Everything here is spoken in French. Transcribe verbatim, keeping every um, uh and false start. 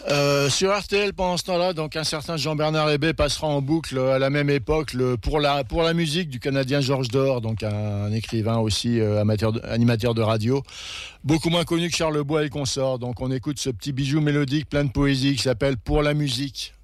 Euh, sur R T L pendant ce temps-là, donc un certain Jean-Bernard Hébé passera en boucle à la même époque le, pour, la, pour la musique du Canadien Georges Dor, donc un, un écrivain aussi euh, amateur de, animateur de radio, beaucoup moins connu que Charles Bois et le consort. Donc on écoute ce petit bijou mélodique plein de poésie qui s'appelle Pour la musique.